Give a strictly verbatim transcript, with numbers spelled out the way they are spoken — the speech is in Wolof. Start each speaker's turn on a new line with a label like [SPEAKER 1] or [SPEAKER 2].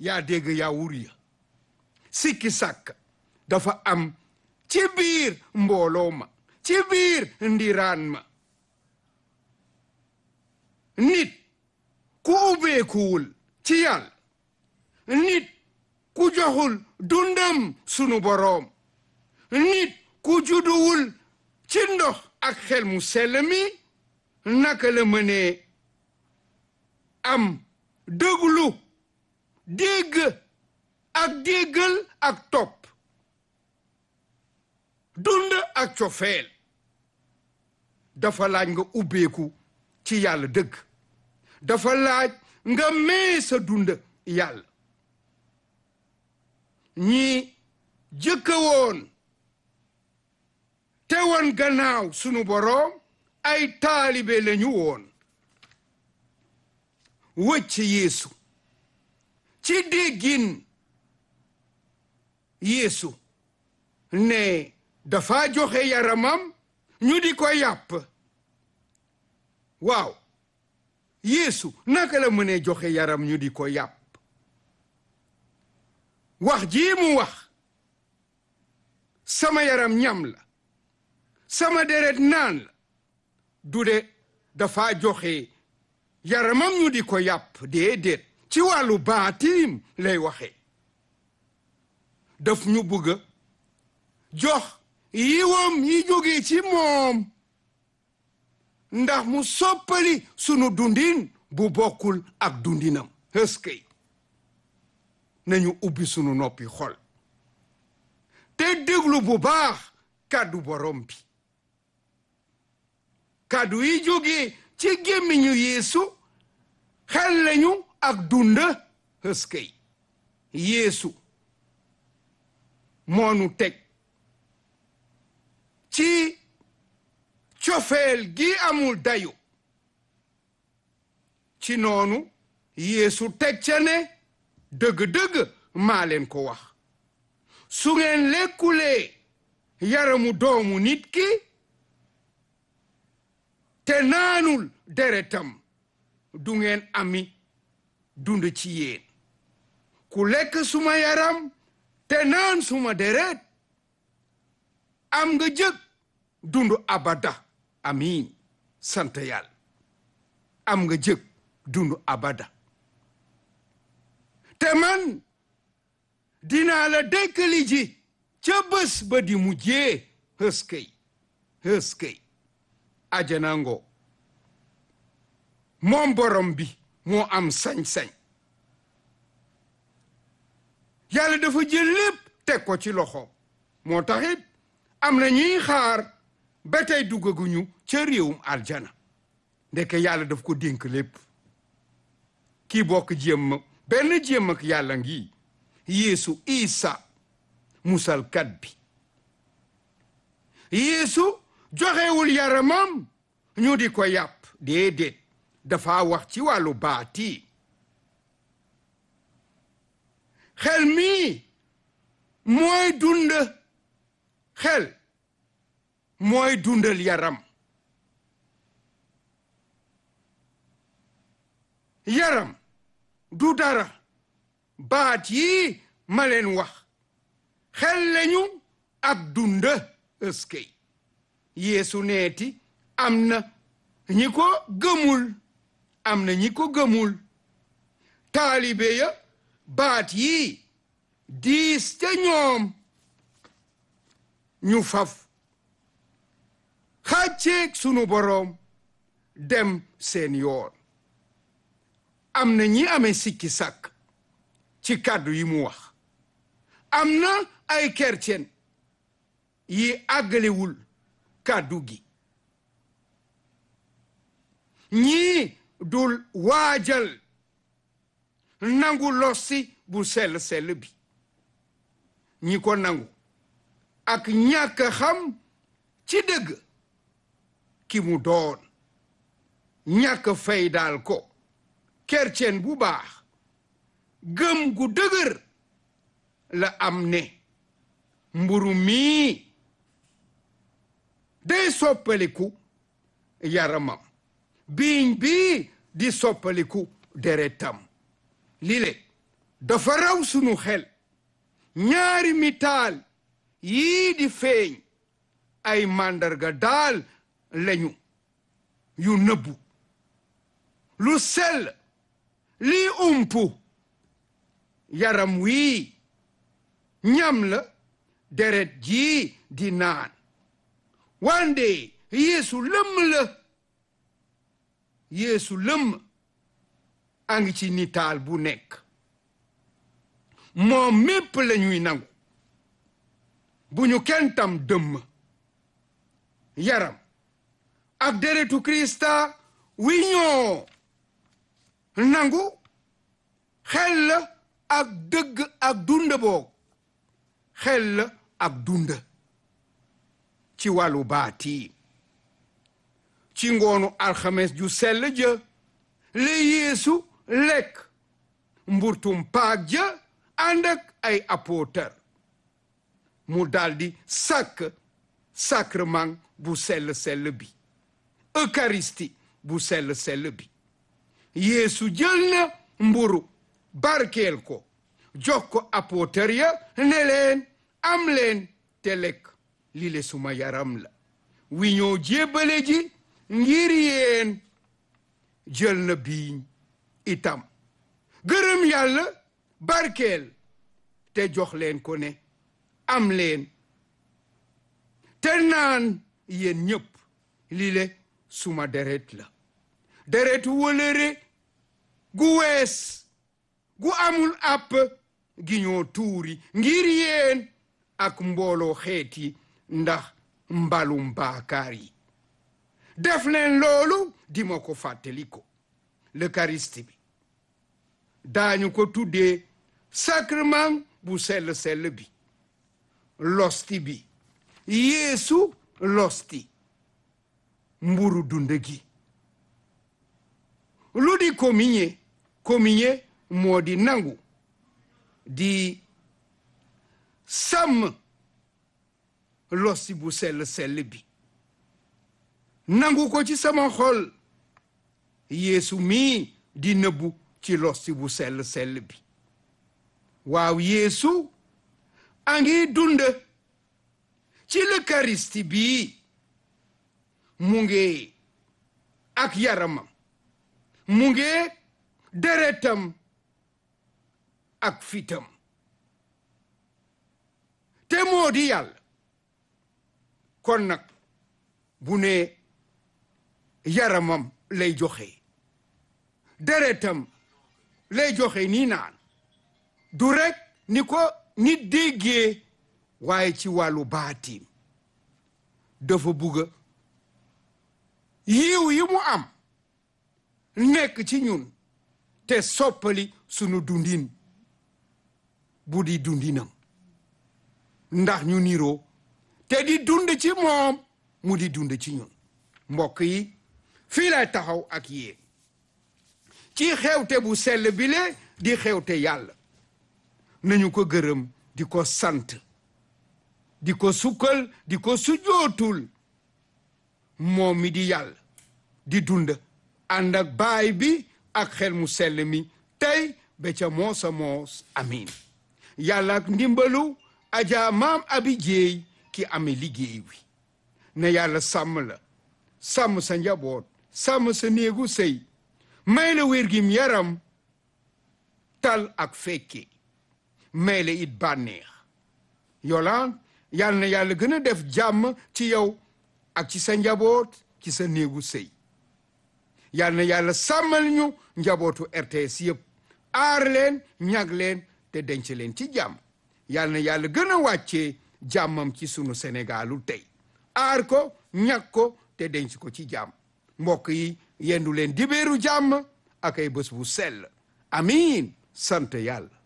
[SPEAKER 1] yaa dégg yaawur ya sikki sàkk dafa am ci biir mbooloo ma ci biir ndiraan ma nit ku ubbeekuwul ci yàlla nit ku joxul dundam sunu boroom nit ku judduwul ci ndox ak xel mu sell mi naka la mënee am déglu dégg ak déggal ak topp dund ak cofeel dafa laaj nga ubbeeku ci yàlla dëgg dafa laaj nga mee sa dund yàlla ñi jëkka woon te woon gannaaw sunu boroom ay taalibe lañu woon wëcc Yeesu ci déggin Yeesu ne dafa joxe yaramam ñu di ko yàpp waaw Yeesu naka la mënee joxe yaram ñu di ko yàpp wax ji mu wax sama yaram ñam la sama deret naan la du de dafa joxe yaramam ñu di ko yàpp déedéet ci wàllu baatim lay waxe daf ñu bëgg jox yiwam yi jóge ci moom ndax mu soppali sunu dundin bu bokkul ak dundinam ëskëy nañu ubbi sunu noppi xol te déglu bu baax kàddu borom bi kàddu yi jóge ci gémmiñu Yeesu xel lañu ak dund ëskëy Yeesu moonu teg ci cofeel gi amul dayu ci noonu Yeesu teg ca ne dëgg-dëgg maa leen ko wax su ngeen lekkulee yaramu doomu nit ki te naanul deretam du ngeen ami dund ci yéen ku lekk suma yaram te naan suma deret am nga jëg dund abada amiin sant yàlla am nga jëg dund abada te man dinaa la dekkali ji ca bés ba di mujjee hëskëy hëskëy ajanango moom borom bi moo am sañ-sañ yàlla dafa jël lépp teg ko ci loxo moo taxit am na ñuy xaar ba tey duggaguñu ca réewum aljana ndeke yàlla daf ko dénk lépp kii bokk jéem benn jéem ak yàlla ngi Yeesu Isa musalkat bi Yeesu joxewul yaramam ñu di ko yàpp déedéet dafa wax ci wàllu baati xel mi mooy dund xel mooy dundal yaram yaram du dara baat yi ma leen wax xel lañu ak dund ëskëy Yeesu neeti am na ñi ko gëmul am na ñi ko gëmul taalibe ya baat yi diis ca ñoom ñu faf xàcceeg sunu boroom dem seen yoon am na ñi amee sikki sàkk ci kàddu yi mu wax am na ay kercen yi àggalewul kàddu gi ñii dul waajal nangu lossi bu sell sell bi ñi ko nangu ak ñàkk xam ci dëgg ki mu doon ñàkk fay daal ko kercen bu baax gëm gu dëgër la am ne mburu mii day soppaliku yaramam biiñ bii di soppaliku deretam lile dafa raw sunu xel ñaari mitaal yii di feeñ ay màndarga daal lañu yu nëbbu lu sell lii umpu yaram wii ñam la deret jii di naan wande yeesu lëmm la yeesu lëmm a ngi ci nitaal bu nekk moom mépp la ñuy nangu bu ñu kenn tam dëmm yaram ak deretu Krista wi ñoo nangu xel la ak dëgg ak dund boog xel la ak dund ci wàllu baati ci ngoonu alxames ju sell ja la Yeesu lekk mburtum paak ja ànd ak ay apôtar mu daldi sàkk sacrement bu sell sell bi eucharistie bu sell sell bi Yeesu jël na mburu barkeel ko jox ko apôtar ya ne leen am leen te lekk li le suma yaram la wi ñoo jébbale ji ngir yéen jël na biiñ itam gërëm yàlla barkeel te jox leen ko ne am leen te naan yéen ñëpp li le suma deret la deretu wëlëre gu wees gu amul àpp gi ñoo tuuri ngir yéen ak mbooloo xeeti ndax mbalum baakaar yi def leen loolu di ma ko fàttali ko l'Eucharistie bi daañu ko tuddee sacrement bu sell sell bi l'hostie bi Yeesu l'hostie mburu dund gi lu di communier communier moo di nangu di sàmm l'hostie bu sell sell bi nangu ko ci sama xol Yeesu mii di nëbbu ci l'hostie bu sell sell bi waaw Yeesu a ngi dund ci l'Eucharistie bi mu ngi ak yaramam mu ngi deretam ak fitam te moo di yàlla kon nag bu ne yaramam lay joxe deretam lay joxe nii naan du rek ni ko nit déggee waaye ci wàllu baatim dafa bugga yiw yi mu am nekk ci ñun te soppali sunu dundin bu di dundinam ndax ñu niroo te di dund ci moom mu di dund ci ñun mbokk yi fii lay taxaw ak yéen ci xewte bu sell bile di xewte yàlla nañu ko gërëm di ko sant di ko sukkal di ko sujootul moom mi di yàlla di dund ànd ak baay bi ak xel mu sell mi tey ba ca moosa moos amiin yàlla ak ndimbalu Adja Maam Abi Jeey ki amee liggéey wi na yàlla sàmm la sàmm sa njaboot sàmm sa néegu sëy may la wér-gim yaram tal ak fekke may la it bànneex yolaan yàlla na yàlla gën a def jàmm ci yow ak ci sa njaboot ci sa néegu sëy yàlla na yàlla sàmmal ñu njabootu R T S yëpp aar leen ñag leen te denc leen ci jàmm yàlla na yàlla gën a wàccee jàmmam ci sunu Sénégalu tey aar ko ñag ko te denc ko ci jàmm mbokk yi yendu leen dibéeru jàmm ak ay bés bu sell amiin sant yàlla